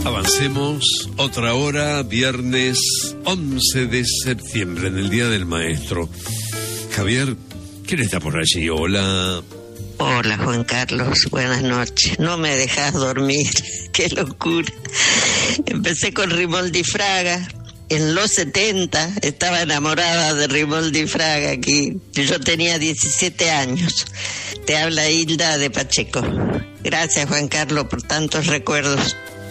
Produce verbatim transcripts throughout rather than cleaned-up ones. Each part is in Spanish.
Avancemos otra hora, viernes once de septiembre, en el Día del Maestro. Javier, ¿quién está por allí? Hola. Hola, Juan Carlos, buenas noches. No me dejas dormir, qué locura. Empecé con Rimoldi Fraga. En los setenta estaba enamorada de Rimoldi Fraga aquí. Yo tenía diecisiete años. Te habla Hilda de Pacheco. Gracias, Juan Carlos, por tantos recuerdos.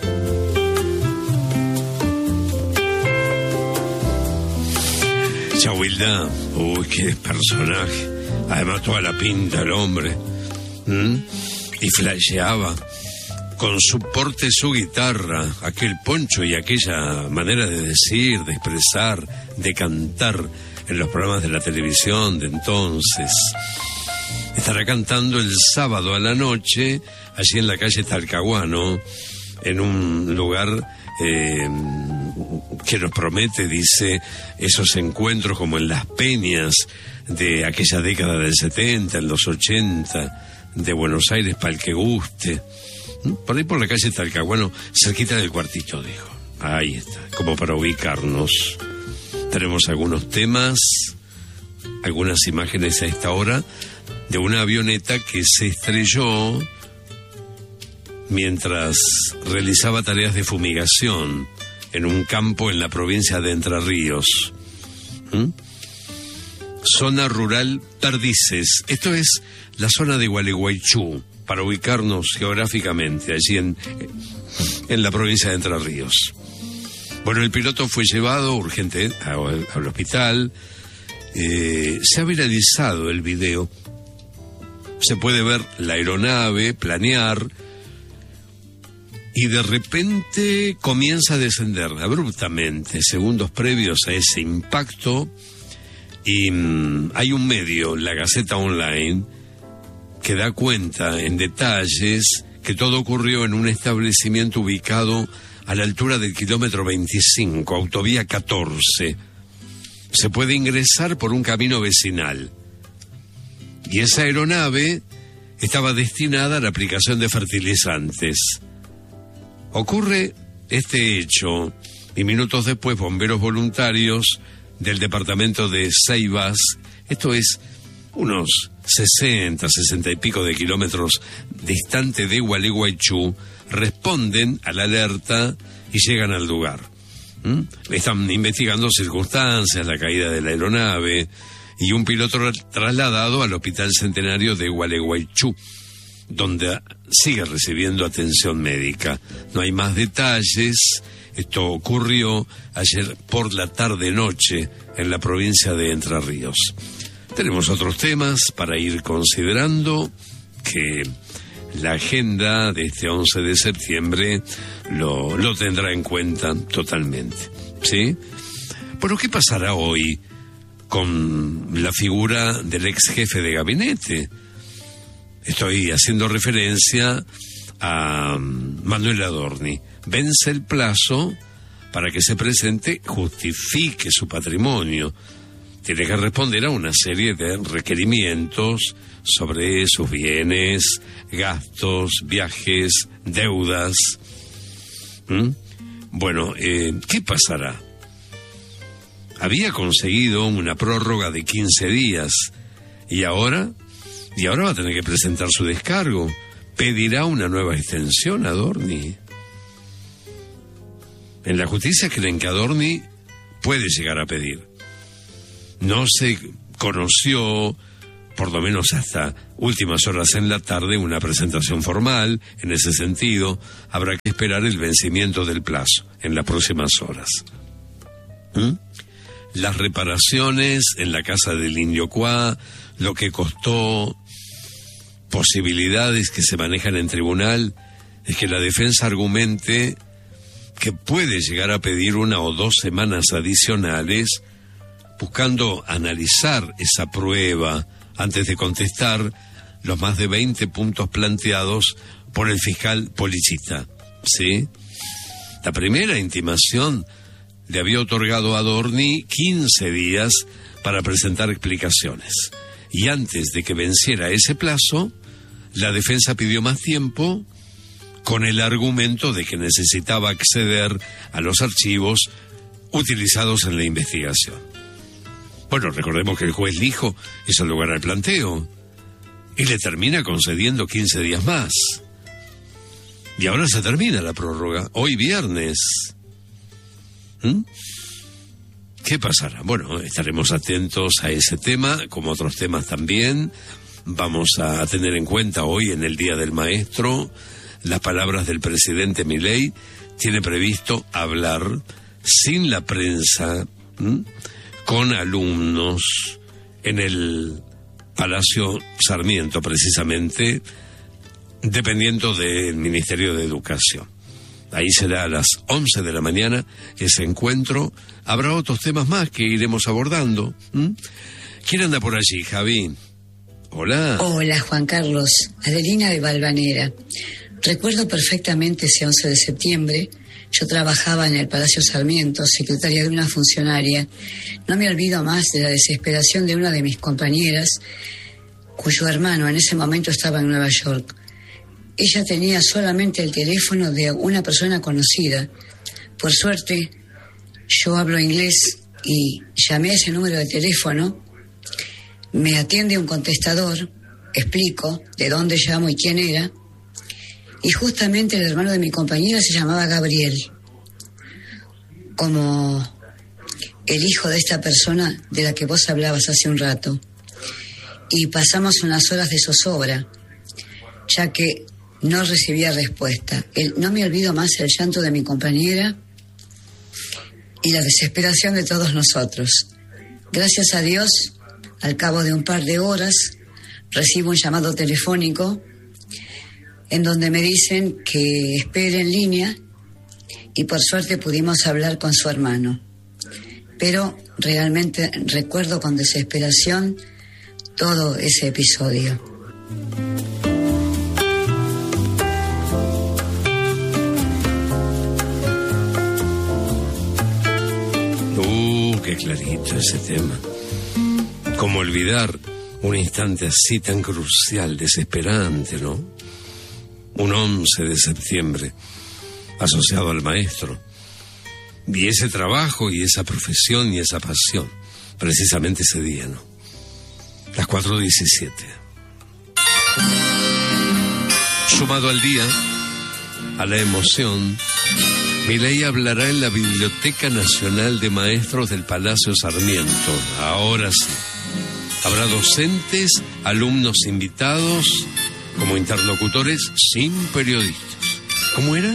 Chau, Hilda. Uy, qué personaje. Además, toda la pinta el hombre. ¿Mm? Y flasheaba con su porte, su guitarra, aquel poncho y aquella manera de decir, de expresar, de cantar en los programas de la televisión de entonces. Estará cantando el sábado a la noche, allí en la calle Talcahuano, en un lugar eh, que nos promete, dice, esos encuentros como en las peñas de aquella década del setenta, en los ochenta, de Buenos Aires, para el que guste. Por ahí por la calle Talcahuano, cerquita del Cuartito, dijo. Ahí está, como para ubicarnos. Tenemos algunos temas, algunas imágenes a esta hora de una avioneta que se estrelló mientras realizaba tareas de fumigación en un campo en la provincia de Entre Ríos. ¿Mm? Zona rural Perdices. Esto es la zona de Gualeguaychú, para ubicarnos geográficamente, allí en, en la provincia de Entre Ríos. Bueno, el piloto fue llevado urgente a, al hospital. Eh, se ha viralizado el video. Se puede ver la aeronave planear y de repente comienza a descender abruptamente, segundos previos a ese impacto. Y mmm, hay un medio, la Gaceta Online, que da cuenta en detalles que todo ocurrió en un establecimiento ubicado a la altura del kilómetro veinticinco, autovía catorce. Se puede ingresar por un camino vecinal. Y esa aeronave estaba destinada a la aplicación de fertilizantes. Ocurre este hecho y minutos después bomberos voluntarios del departamento de Ceibas, esto es unos sesenta, sesenta y pico de kilómetros distante de Gualeguaychú, responden a la alerta y llegan al lugar. ¿Mm? Están investigando circunstancias, la caída de la aeronave y un piloto trasladado al Hospital Centenario de Gualeguaychú, donde sigue recibiendo atención médica. No hay más detalles. Esto ocurrió ayer por la tarde-noche en la provincia de Entre Ríos. Tenemos otros temas para ir considerando que la agenda de este once de septiembre lo, lo tendrá en cuenta totalmente, ¿sí? Bueno, ¿qué pasará hoy con la figura del ex jefe de gabinete? Estoy haciendo referencia a Manuel Adorni. Vence el plazo para que se presente, justifique su patrimonio. Tiene que responder a una serie de requerimientos sobre sus bienes, gastos, viajes, deudas. ¿Mm? Bueno, eh, ¿qué pasará? Había conseguido una prórroga de quince días y ahora, y ahora va a tener que presentar su descargo. ¿Pedirá una nueva extensión a Adorni? En la justicia creen que Adorni puede llegar a pedir. No se conoció, por lo menos hasta últimas horas en la tarde, una presentación formal. En ese sentido, habrá que esperar el vencimiento del plazo en las próximas horas. ¿Mm? Las reparaciones en la casa del Indio Cuá, lo que costó, posibilidades que se manejan en tribunal, es que la defensa argumente que puede llegar a pedir una o dos semanas adicionales, buscando analizar esa prueba antes de contestar los más de veinte puntos planteados por el fiscal Policita, ¿sí? La primera intimación le había otorgado a Adorni quince días para presentar explicaciones. Y antes de que venciera ese plazo, la defensa pidió más tiempo con el argumento de que necesitaba acceder a los archivos utilizados en la investigación. Bueno, recordemos que el juez Lijo hizo lugar al planteo y le termina concediendo quince días más. Y ahora se termina la prórroga, hoy viernes. ¿Mm? ¿Qué pasará? Bueno, estaremos atentos a ese tema, como otros temas también. Vamos a tener en cuenta hoy, en el Día del Maestro, las palabras del presidente Milei. Tiene previsto hablar sin la prensa, ¿m? con alumnos en el Palacio Sarmiento, precisamente, dependiendo del Ministerio de Educación. Ahí será a las once de la mañana ese encuentro. Habrá otros temas más que iremos abordando. ¿m? ¿Quién anda por allí, Javi? Hola. Hola, Juan Carlos. Adelina de Valvanera. Recuerdo perfectamente ese once de septiembre. Yo trabajaba en el Palacio Sarmiento, secretaria de una funcionaria. No me olvido más de la desesperación de una de mis compañeras, cuyo hermano en ese momento estaba en Nueva York. Ella tenía solamente el teléfono de una persona conocida. Por suerte, yo hablo inglés y llamé a ese número de teléfono. Me atiende un contestador, explico de dónde llamo y quién era. Y justamente el hermano de mi compañera se llamaba Gabriel, como el hijo de esta persona de la que vos hablabas hace un rato. Y pasamos unas horas de zozobra, ya que no recibía respuesta. El, no me olvido más el llanto de mi compañera y la desesperación de todos nosotros. Gracias a Dios, al cabo de un par de horas, recibo un llamado telefónico en donde me dicen que espere en línea, y por suerte pudimos hablar con su hermano. Pero realmente recuerdo con desesperación todo ese episodio. Uh, qué clarito ese tema. ¿Cómo olvidar un instante así tan crucial, desesperante, no? Un once de septiembre, asociado al maestro. Y ese trabajo y esa profesión y esa pasión, precisamente ese día, ¿no? Las cuatro diecisiete. Sumado al día, a la emoción, Milei hablará en la Biblioteca Nacional de Maestros del Palacio Sarmiento. Ahora sí. Habrá docentes, alumnos invitados como interlocutores sin periodistas. ¿Cómo era?